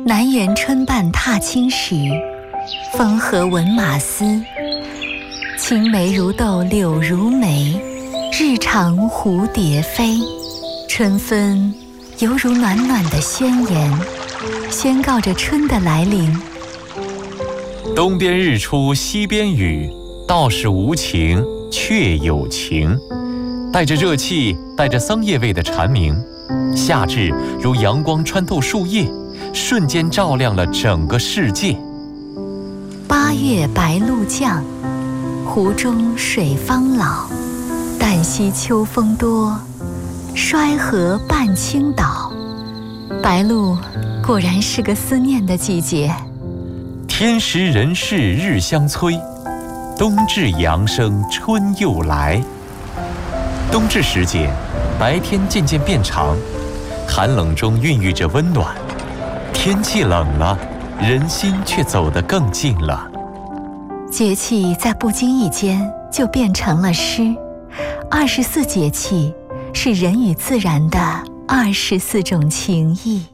南园春半踏青时，风和闻马嘶。青梅如豆柳如眉，日长蝴蝶飞。春分犹如暖暖的宣言，宣告着春的来临。 东边日出西边雨，道是无晴却有晴。带着热气，带着桑叶味的蝉鸣，夏至如阳光穿透树叶，瞬间照亮了整个世界。 8月白露降，湖中水方老。旦夕秋风多，衰荷半倾倒。白露果然是个思念的季节。 天时人事日相催，冬至阳生春又来。冬至时节，白天渐渐变长，寒冷中孕育着温暖。天气冷了，人心却走得更近了。 节气在不经意间就变成了诗。24节气是人与自然的24种情谊。